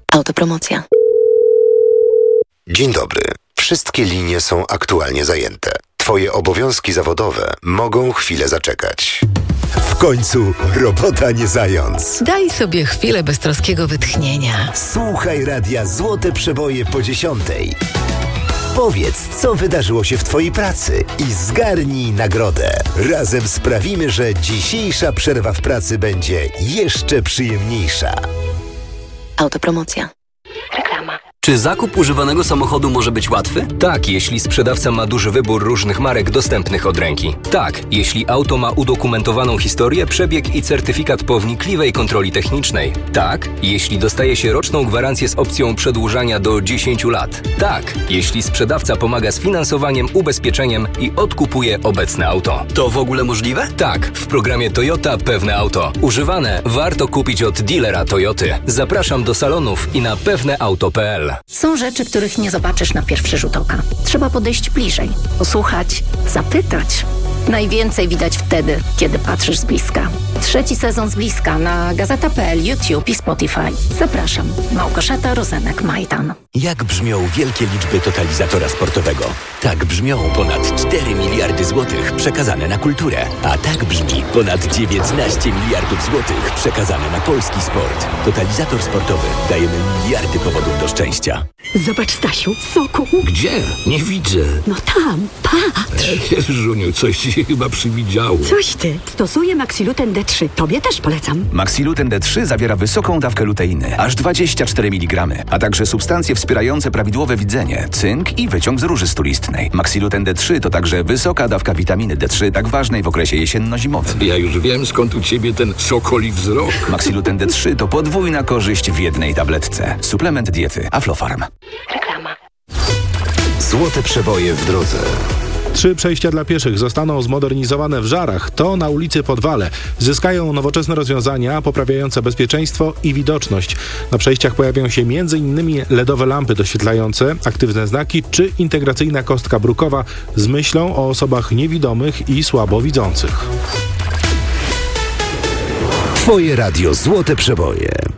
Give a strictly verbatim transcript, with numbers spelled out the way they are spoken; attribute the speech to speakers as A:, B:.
A: Autopromocja.
B: Dzień dobry. Wszystkie linie są aktualnie zajęte. Twoje obowiązki zawodowe mogą chwilę zaczekać. W końcu robota nie zając.
C: Daj sobie chwilę beztroskiego wytchnienia.
B: Słuchaj radia Złote Przeboje po dziesiątej. Powiedz, co wydarzyło się w Twojej pracy i zgarnij nagrodę. Razem sprawimy, że dzisiejsza przerwa w pracy będzie jeszcze przyjemniejsza.
A: Autopromocja. Reklama.
D: Czy zakup używanego samochodu może być łatwy? Tak, jeśli sprzedawca ma duży wybór różnych marek dostępnych od ręki. Tak, jeśli auto ma udokumentowaną historię, przebieg i certyfikat po wnikliwej kontroli technicznej. Tak, jeśli dostaje się roczną gwarancję z opcją przedłużania do dziesięciu lat. Tak, jeśli sprzedawca pomaga z finansowaniem, ubezpieczeniem i odkupuje obecne auto. To w ogóle możliwe? Tak, w programie Toyota Pewne Auto. Używane warto kupić od dealera Toyoty. Zapraszam do salonów i na pewneauto kropka p l.
E: Są rzeczy, których nie zobaczysz na pierwszy rzut oka. Trzeba podejść bliżej, posłuchać, zapytać. Najwięcej widać wtedy, kiedy patrzysz z bliska. Trzeci sezon z bliska na gazeta kropka p l, YouTube i Spotify. Zapraszam. Małgorzata Rozenek-Majdan.
F: Jak brzmią wielkie liczby totalizatora sportowego? Tak brzmią ponad cztery miliardy złotych przekazane na kulturę. A tak brzmi ponad dziewiętnaście miliardów złotych przekazane na polski sport. Totalizator sportowy. Dajemy miliardy powodów do szczęścia.
G: Zobacz, Stasiu, soku.
H: Gdzie? Nie widzę.
G: No tam, patrz.
H: Jeżuniu, coś ci się chyba przywidziało.
G: Coś ty. Stosuję Maxiluten D trzy. Tobie też polecam.
I: Maxiluten D trzy zawiera wysoką dawkę luteiny, aż dwadzieścia cztery miligramy, a także substancje wspierające prawidłowe widzenie, cynk i wyciąg z róży stulistnej. Maxiluten D trzy to także wysoka dawka witaminy D trzy, tak ważnej w okresie jesienno-zimowym.
H: Ja już wiem, skąd u ciebie ten sokoli wzrok.
I: Maxiluten D trzy to podwójna korzyść w jednej tabletce. Suplement diety Aflofarm.
A: Reklama.
B: Złote Przeboje w drodze.
J: Trzy przejścia dla pieszych zostaną zmodernizowane w Żarach. To na ulicy Podwale. Zyskają nowoczesne rozwiązania poprawiające bezpieczeństwo i widoczność. Na przejściach pojawią się między innymi ledowe lampy doświetlające, aktywne znaki czy integracyjna kostka brukowa z myślą o osobach niewidomych i słabowidzących.
B: Twoje radio Złote Przeboje.